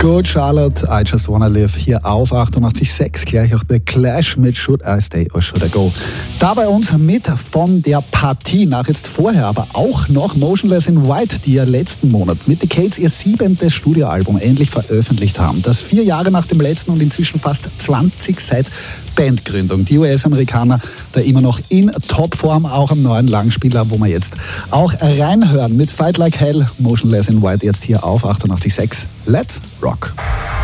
Good Charlotte, I Just Wanna Live hier auf 88.6. Gleich auch The Clash mit Should I Stay or Should I Go. Da bei uns mit von der Partie nach jetzt vorher, aber auch noch Motionless in White, die ja letzten Monat mit The Cates ihr 7. Studioalbum endlich veröffentlicht haben. Das 4 Jahre nach dem letzten und inzwischen fast 20 seit Bandgründung. Die US-Amerikaner da immer noch in Topform, auch am neuen Langspieler, wo wir jetzt auch reinhören mit Fight Like Hell, Motionless in White jetzt hier auf 88.6. Let's rock!